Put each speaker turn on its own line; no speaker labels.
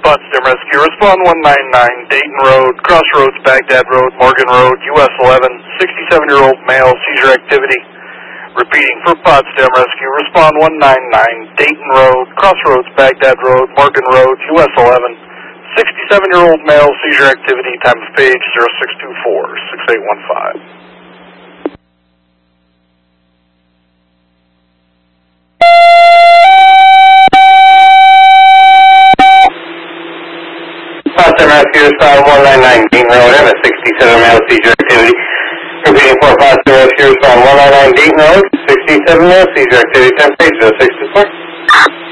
Potsdam Rescue, respond 199, Dayton Road, Crossroads, Baghdad Road, Morgan Road, US 11, 67-year-old male, seizure activity. Repeating for Potsdam Rescue, respond 199, Dayton Road, Crossroads, Baghdad Road, Morgan Road, US 11, 67-year-old male, seizure activity, time of page 0624-6815.
Potsdam Rescue, respond 199, Dayton Road, and a 67 male seizure activity. Repeating for Potsdam Rescue, respond 199, Dayton Road, 67 male seizure activity, time page 0624.